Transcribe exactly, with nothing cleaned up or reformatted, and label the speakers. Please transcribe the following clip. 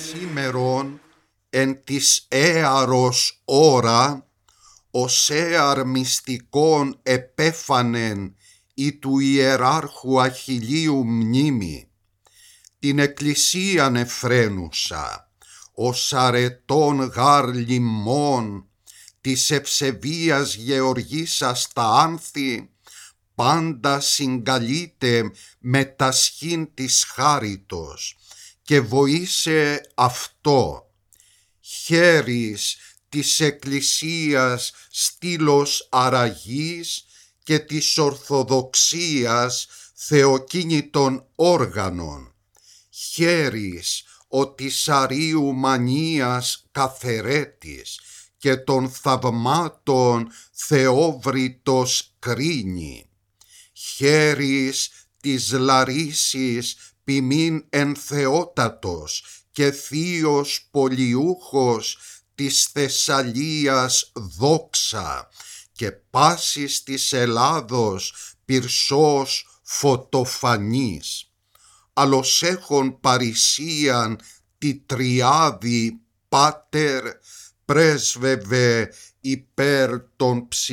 Speaker 1: Σήμερον εν της έαρος ώρα, ως έαρ μυστικόν επέφανεν η του ιεράρχου Αχιλλείου μνήμη, την εκκλησίαν εφραίνουσα, ως αρετών γάρ λιμμών, της ευσεβίας Γεωργίσας τα άνθη, πάντα συγκαλείται με τασχήν της χάριτος, και βοήσε αυτό. Χέρις της Εκκλησίας στήλος αραγής και της Ορθοδοξίας θεοκίνητων όργανων. Χέρις ο της Αρείου Μανίας καθερέτης και των θαυμάτων θεόβριτος κρίνει. Χέρις της Λαρίσης ποιμήν εν θεότατος και θείος πολιούχος της Θεσσαλίας δόξα και πάσης της Ελλάδος πυρσός φωτοφανής. Αλλος έχων παρησίαν τη τριάδη Πάτερ πρέσβευε υπέρ των ψυχών.